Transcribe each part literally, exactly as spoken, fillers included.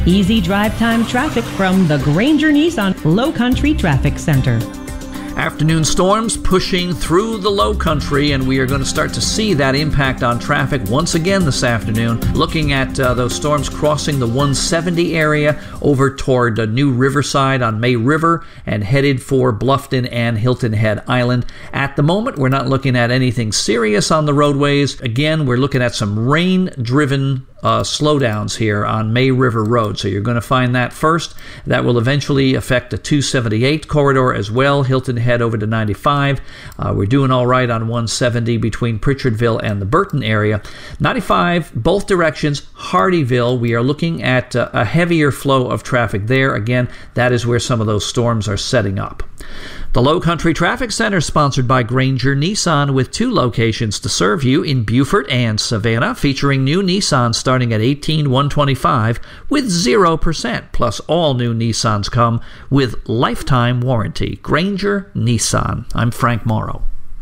Easy drive time traffic from the Granger Nissan Low Country Traffic Center. Afternoon storms pushing through the low country, and we are going to start to see that impact on traffic once again this afternoon. Looking at uh, those storms crossing the one seventy area over toward uh, New Riverside on May River and headed for Bluffton and Hilton Head Island. At the moment, we're not looking at anything serious on the roadways. Again, we're looking at some rain-driven Uh, slowdowns here on May River Road. So you're going to find that first. That will eventually affect the two seventy-eight corridor as well. Hilton Head over to ninety-five. Uh, we're doing all right on one seventy between Pritchardville and the Burton area. ninety-five, both directions, Hardyville. We are looking at uh, a heavier flow of traffic there. Again, that is where some of those storms are setting up. The Low Country Traffic Center, sponsored by Granger Nissan, with two locations to serve you in Beaufort and Savannah, featuring new Nissans starting at eighteen thousand one hundred twenty-five dollars with zero percent. Plus, all new Nissans come with lifetime warranty. Granger Nissan. I'm Frank Morrow.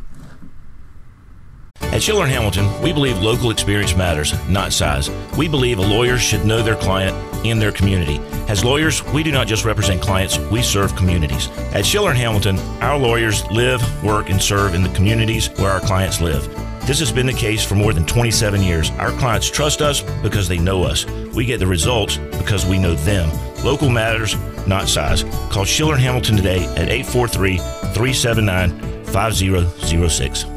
At Schiller and Hamilton, we believe local experience matters, not size. We believe a lawyer should know their client and their community. As lawyers, we do not just represent clients, we serve communities. At Schiller and Hamilton, our lawyers live, work, and serve in the communities where our clients live. This has been the case for more than twenty-seven years. Our clients trust us because they know us. We get the results because we know them. Local matters, not size. Call Schiller and Hamilton today at eight four three, three seven nine, five zero zero six.